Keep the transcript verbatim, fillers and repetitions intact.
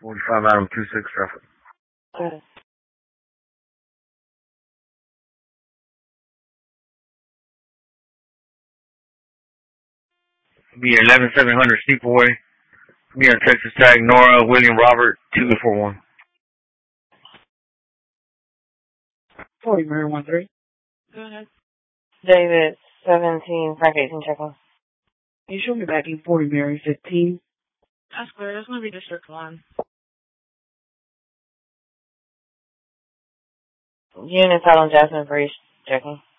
forty-five Adam two six traffic. Good. Be eleven seven hundred Steepleway. Be on Texas tag Nora William Robert two four one. forty Mary one three. Go ahead. David seventeen Frank eighteen checking. You show me back in forty Mary fifteen. That's clear. That's going to be District one. Units out on Jasmine Breeze checking.